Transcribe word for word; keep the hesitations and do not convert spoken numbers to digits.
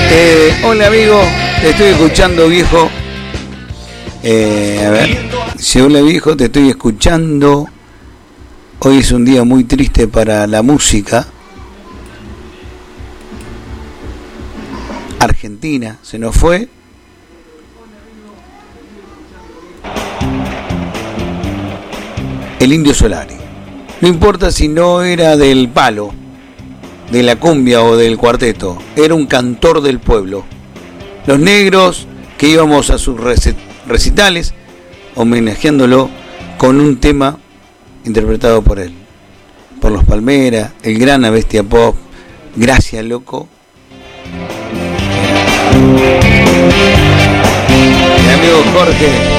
Eh, hola amigo, te estoy escuchando viejo. Eh, a ver, si hola viejo, te estoy escuchando. Hoy es un día muy triste para la música. Argentina se nos fue. El Indio Solari. No importa si no era del palo, de la cumbia o del cuarteto, era un cantor del pueblo. Los negros que íbamos a sus recitales homenajeándolo con un tema interpretado por él, por los Palmeras, el gran A Bestia Pop, Gracias Loco. Mi amigo Jorge